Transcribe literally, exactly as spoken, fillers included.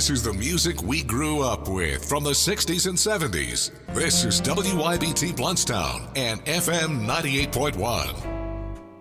This is the music we grew up with from the sixties and seventies. This is W I B T Bluntstown and F M ninety-eight point one.